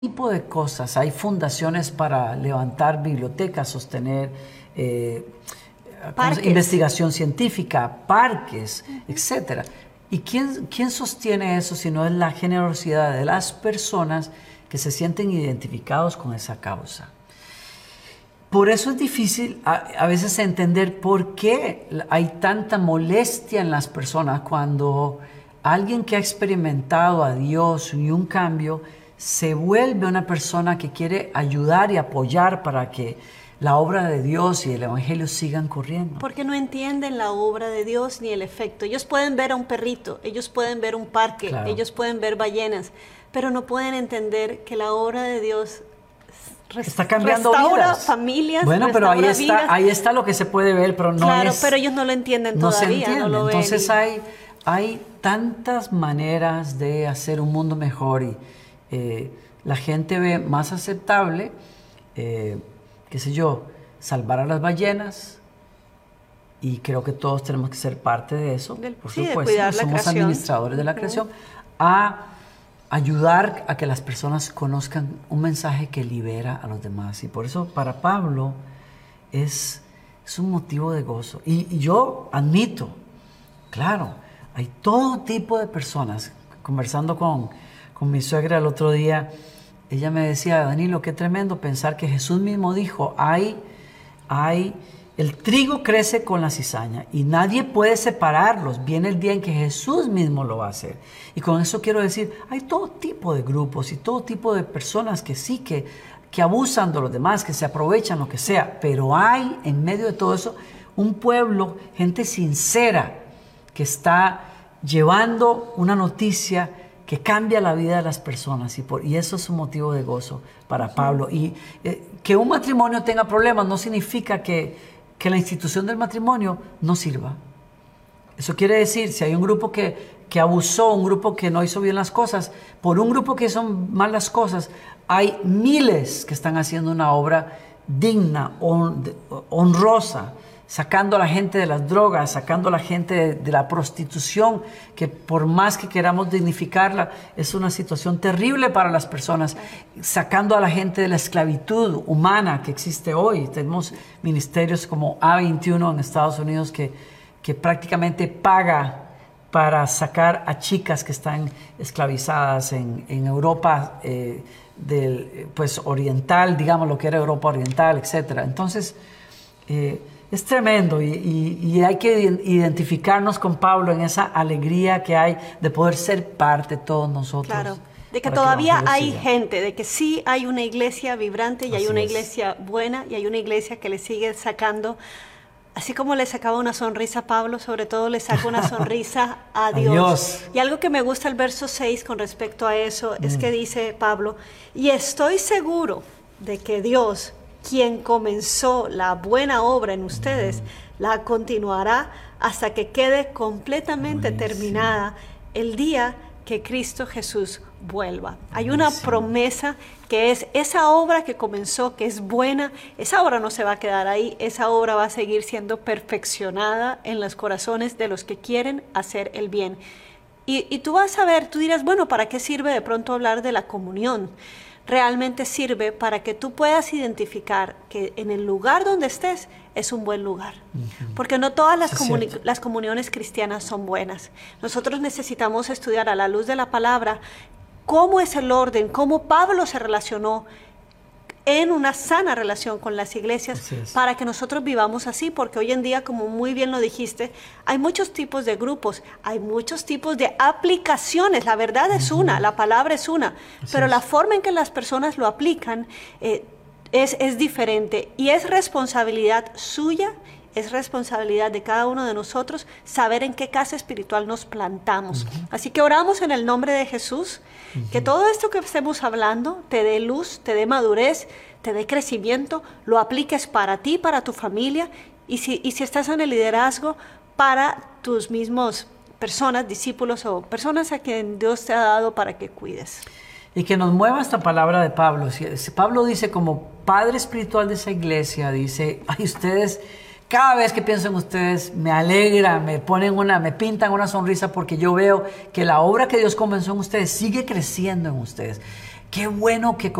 Tipo de cosas. Hay fundaciones para levantar bibliotecas, sostener investigación científica, parques, etcétera. ¿Y quién sostiene eso si no es la generosidad de las personas que se sienten identificados con esa causa? Por eso es difícil a veces entender por qué hay tanta molestia en las personas cuando alguien que ha experimentado a Dios y un cambio se vuelve una persona que quiere ayudar y apoyar para que la obra de Dios y el Evangelio sigan corriendo. Porque no entienden la obra de Dios ni el efecto. Ellos pueden ver a un perrito, ellos pueden ver un parque, claro, ellos pueden ver ballenas, pero no pueden entender que la obra de Dios está cambiando vidas. Familias. Bueno, pero ahí está lo que se puede ver, pero no claro, es... pero ellos no lo entienden todavía, no lo ven. Entonces hay tantas maneras de hacer un mundo mejor y la gente ve más aceptable, qué sé yo, salvar a las ballenas, y creo que todos tenemos que ser parte de eso, por supuesto, somos administradores de la creación, a ayudar a que las personas conozcan un mensaje que libera a los demás. Y por eso para Pablo es un motivo de gozo. Y yo admito, claro, hay todo tipo de personas. Conversando con mi suegra el otro día, ella me decía: Danilo, qué tremendo pensar que Jesús mismo dijo, el trigo crece con la cizaña y nadie puede separarlos. Viene el día en que Jesús mismo lo va a hacer. Y con eso quiero decir, hay todo tipo de grupos y todo tipo de personas que sí, que abusan de los demás, que se aprovechan, lo que sea. Pero hay en medio de todo eso un pueblo, gente sincera, que está llevando una noticia que cambia la vida de las personas, y eso es un motivo de gozo para Pablo. Y que un matrimonio tenga problemas no significa que la institución del matrimonio no sirva. Eso quiere decir, si hay un grupo que abusó, un grupo que no hizo bien las cosas, por un grupo que hizo mal las cosas, hay miles que están haciendo una obra digna, honrosa, sacando a la gente de las drogas, sacando a la gente de la prostitución, que por más que queramos dignificarla, es una situación terrible para las personas, sacando a la gente de la esclavitud humana que existe hoy. Tenemos ministerios como A21 en Estados Unidos que prácticamente paga para sacar a chicas que están esclavizadas en Europa pues oriental, digamos lo que era Europa oriental, etc. Entonces, es tremendo y hay que identificarnos con Pablo en esa alegría que hay de poder ser parte de todos nosotros. Claro, de que todavía hay gente, de que sí hay una iglesia vibrante y hay una iglesia buena y hay una iglesia que le sigue sacando, así como le sacaba una sonrisa a Pablo, sobre todo le saca una sonrisa a Dios. Y algo que me gusta el verso 6 con respecto a eso es que dice Pablo, y estoy seguro de que Dios, quien comenzó la buena obra en ustedes, la continuará hasta que quede completamente terminada el día que Cristo Jesús vuelva. Hay una promesa que es esa obra que comenzó, que es buena, esa obra no se va a quedar ahí, esa obra va a seguir siendo perfeccionada en los corazones de los que quieren hacer el bien. Y tú vas a ver, tú dirás, bueno, ¿para qué sirve de pronto hablar de la comunión? Realmente sirve para que tú puedas identificar que en el lugar donde estés es un buen lugar. Porque no todas las comuniones cristianas son buenas. Nosotros necesitamos estudiar a la luz de la palabra cómo es el orden, cómo Pablo se relacionó en una sana relación con las iglesias para que nosotros vivamos así, porque hoy en día, como muy bien lo dijiste, hay muchos tipos de grupos, hay muchos tipos de aplicaciones. La verdad es una, la palabra es una, pero la forma en que las personas lo aplican es diferente, y es responsabilidad suya, es responsabilidad de cada uno de nosotros saber en qué casa espiritual nos plantamos. Así que oramos en el nombre de Jesús, que todo esto que estemos hablando te dé luz, te dé madurez, te dé crecimiento, lo apliques para ti, para tu familia, y si estás en el liderazgo, para tus mismos personas, discípulos o personas a quien Dios te ha dado para que cuides. Y que nos mueva esta palabra de Pablo. Si Pablo dice, como padre espiritual de esa iglesia, dice, ay, ustedes... Cada vez que pienso en ustedes me alegra, me pintan una sonrisa, porque yo veo que la obra que Dios comenzó en ustedes sigue creciendo en ustedes. Qué bueno que